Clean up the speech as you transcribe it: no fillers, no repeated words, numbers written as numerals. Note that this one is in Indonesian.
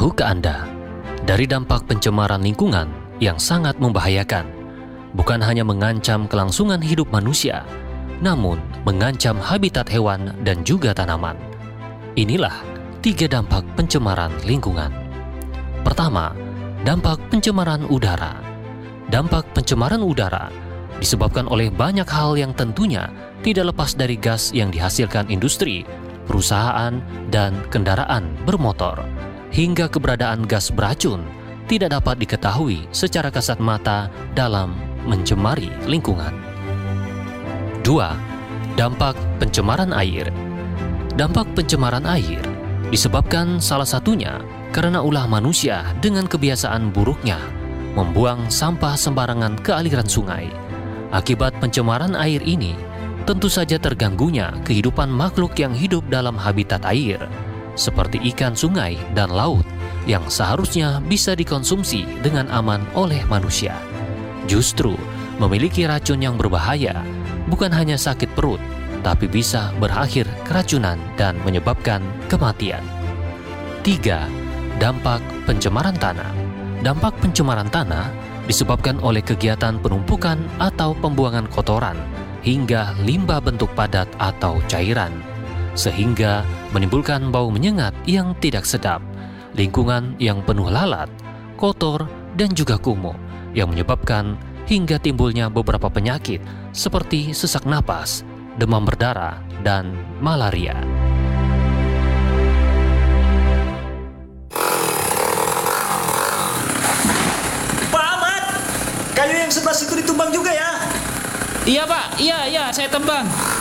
Tahukah Anda, dari dampak pencemaran lingkungan yang sangat membahayakan, bukan hanya mengancam kelangsungan hidup manusia, namun mengancam habitat hewan dan juga tanaman. Inilah 3 dampak pencemaran lingkungan. Pertama, dampak pencemaran udara. Dampak pencemaran udara disebabkan oleh banyak hal yang tentunya tidak lepas dari gas yang dihasilkan industri, perusahaan, dan kendaraan bermotor, hingga keberadaan gas beracun tidak dapat diketahui secara kasat mata dalam mencemari lingkungan. 2. Dampak pencemaran air. Dampak pencemaran air disebabkan salah satunya karena ulah manusia dengan kebiasaan buruknya membuang sampah sembarangan ke aliran sungai. Akibat pencemaran air ini, tentu saja terganggunya kehidupan makhluk yang hidup dalam habitat air, seperti ikan sungai dan laut yang seharusnya bisa dikonsumsi dengan aman oleh manusia. Justru memiliki racun yang berbahaya, bukan hanya sakit perut, tapi bisa berakhir keracunan dan menyebabkan kematian. 3. Dampak pencemaran tanah. Dampak pencemaran tanah disebabkan oleh kegiatan penumpukan atau pembuangan kotoran hingga limbah bentuk padat atau cairan, sehingga menimbulkan bau menyengat yang tidak sedap, lingkungan yang penuh lalat, kotor, dan juga kumuh, yang menyebabkan hingga timbulnya beberapa penyakit seperti sesak napas, demam berdarah, dan malaria. Pak Ahmad, kayu yang sebelah situ ditumbang juga ya? Iya Pak, iya saya tebang.